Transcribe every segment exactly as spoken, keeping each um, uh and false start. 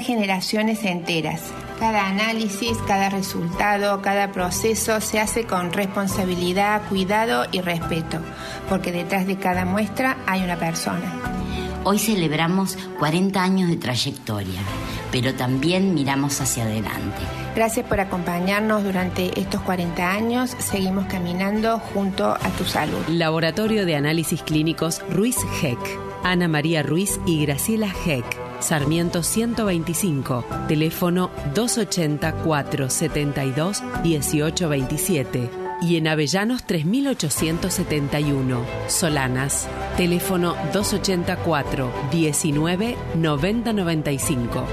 generaciones enteras. Cada análisis, cada resultado, cada proceso se hace con responsabilidad, cuidado y respeto, porque detrás de cada muestra hay una persona. Hoy celebramos cuarenta años de trayectoria, pero también miramos hacia adelante. Gracias por acompañarnos durante estos cuarenta años. Seguimos caminando junto a tu salud. Laboratorio de Análisis Clínicos Ruiz-Heck. Ana María Ruiz y Graciela Heck. Sarmiento ciento veinticinco. Teléfono dos ochenta, cuatrocientos setenta y dos, dieciocho veintisiete. Y en Avellanos tres mil ochocientos setenta y uno. Solanas. Teléfono dos ochenta y cuatro, diecinueve, noventa noventa y cinco.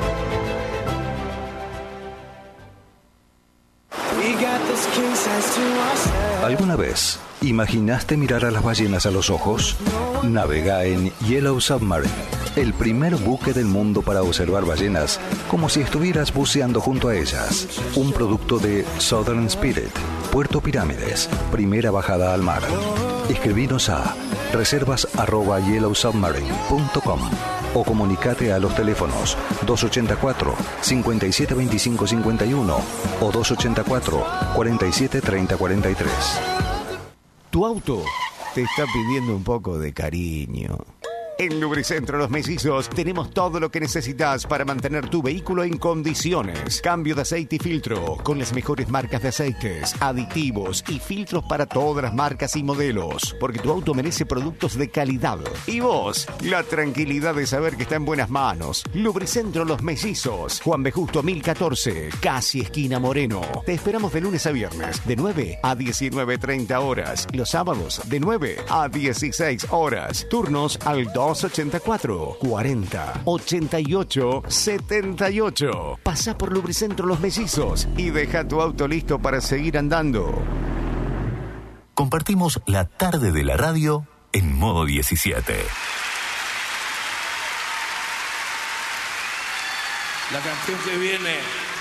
¿Alguna vez imaginaste mirar a las ballenas a los ojos? Navega en Yellow Submarine, el primer buque del mundo para observar ballenas como si estuvieras buceando junto a ellas. Un producto de Southern Spirit, Puerto Pirámides, primera bajada al mar. Escribinos a reservas arroba yellow submarine punto com o comunicate a los teléfonos dos ochenta y cuatro, cincuenta y siete veinticinco cincuenta y uno o dos ochenta y cuatro, cuarenta y siete treinta cuarenta y tres. Tu auto te está pidiendo un poco de cariño. En Lubricentro Los Mellizos tenemos todo lo que necesitas para mantener tu vehículo en condiciones. Cambio de aceite y filtro con las mejores marcas de aceites, aditivos y filtros para todas las marcas y modelos. Porque tu auto merece productos de calidad. Y vos, la tranquilidad de saber que está en buenas manos. Lubricentro Los Mellizos. Juan B. Justo mil catorce, casi esquina Moreno. Te esperamos de lunes a viernes, de nueve a diecinueve treinta horas. Los sábados, de nueve a dieciséis horas. Turnos al dos ochenta y cuatro, cuarenta, ochenta y ocho, setenta y ocho. Pasa por Lubricentro Los Mellizos y deja tu auto listo para seguir andando. Compartimos la tarde de la radio en modo diecisiete. La canción que viene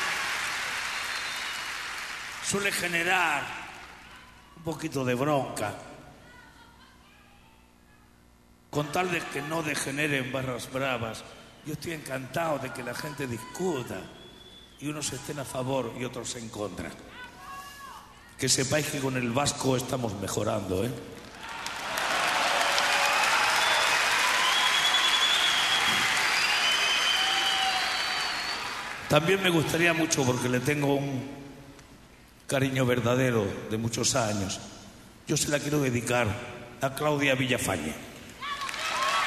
suele generar un poquito de bronca, con tal de que no degeneren barras bravas. Yo estoy encantado de que la gente discuta y unos estén a favor y otros en contra. Que sepáis que con el vasco estamos mejorando, ¿eh? También me gustaría mucho, porque le tengo un cariño verdadero de muchos años, yo se la quiero dedicar a Claudia Villafañe.